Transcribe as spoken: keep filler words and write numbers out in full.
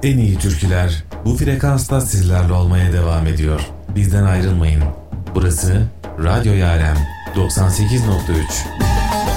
En iyi türküler bu frekansta sizlerle olmaya devam ediyor. Bizden ayrılmayın. Burası Radyo Yaren doksan sekiz nokta üç.